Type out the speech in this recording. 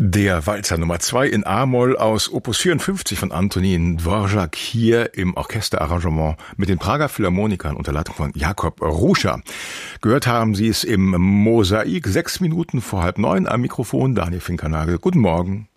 Der Walzer Nummer 2 in A-Moll aus Opus 54 von Antonín Dvořák hier im Orchesterarrangement mit den Prager Philharmonikern unter Leitung von Jakob Ruscha. Gehört haben Sie es im Mosaik 6 Minuten vor 8:30 am Mikrofon Daniel Finkernagel. Guten Morgen.